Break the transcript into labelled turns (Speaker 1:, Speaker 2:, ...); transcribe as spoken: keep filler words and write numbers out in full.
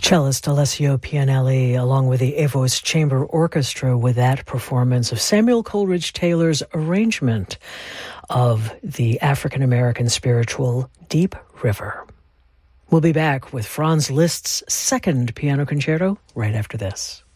Speaker 1: Cellist Alessio Pianelli, along with the Evos Chamber Orchestra, with that performance of Samuel Coleridge Taylor's arrangement of the African-American spiritual Deep River. We'll be back with Franz Liszt's second piano concerto right after this.